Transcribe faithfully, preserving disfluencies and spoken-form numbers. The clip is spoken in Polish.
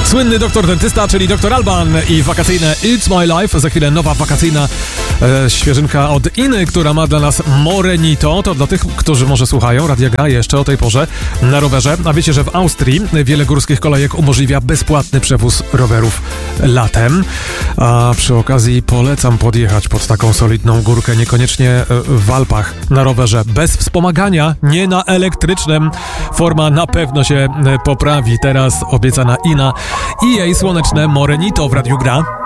Słynny doktor dentysta, czyli doktor Alban i wakacyjne It's My Life. Za chwilę nowa wakacyjna e, świeżynka od Iny, która ma dla nas Morenito. To dla tych, którzy może słuchają Radia G jeszcze o tej porze na rowerze. A wiecie, że w Austrii wiele górskich kolejek umożliwia bezpłatny przewóz rowerów latem. A przy okazji polecam podjechać pod taką solidną górkę, niekoniecznie w Alpach na rowerze. Bez wspomagania, nie na elektrycznym. Forma na pewno się poprawi. Teraz obiecana Ina i jej słoneczne Morenito w Radiu Gra.